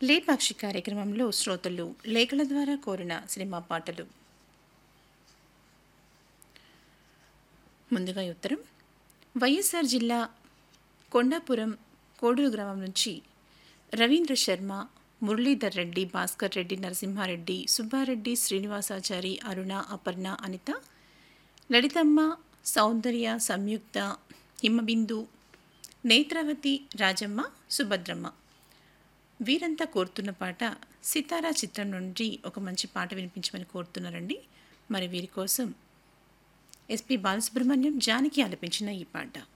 లేపాక్షి కార్యక్రమంలో శ్రోతలు లేఖల ద్వారా కోరిన సినిమా పాటలు. ముందుగా ఈ ఉత్తరం వైఎస్ఆర్ జిల్లా కొండాపురం కోడూరు గ్రామం నుంచి రవీంద్ర శర్మ, మురళీధర్ రెడ్డి, భాస్కర్ రెడ్డి, నరసింహారెడ్డి, సుబ్బారెడ్డి, శ్రీనివాసాచారి, అరుణ, అపర్ణ, అనిత, లలితమ్మ, సౌందర్య, సంయుక్త, హిమబిందు, నేత్రావతి, రాజమ్మ, సుభద్రమ్మ వీరంతా కోరుతున్న పాట సితారా చిత్రం నుండి ఒక మంచి పాట వినిపించమని కోరుతున్నారండి. మరి వీరి కోసం ఎస్పి బాలసుబ్రహ్మణ్యం, జానకి ఆలపించిన ఈ పాట.